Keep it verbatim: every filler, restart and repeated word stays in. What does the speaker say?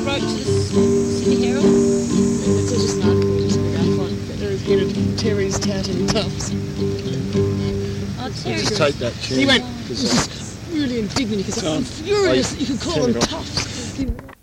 wrote to the Sydney Herald. It's just an article just in the Grapevine. They're as good at Terry's touting tufts. Oh, Terry. Just take that chair. He went, Because, this is really indignant because Tom, I'm furious I- that you can call turn them it off. tufts.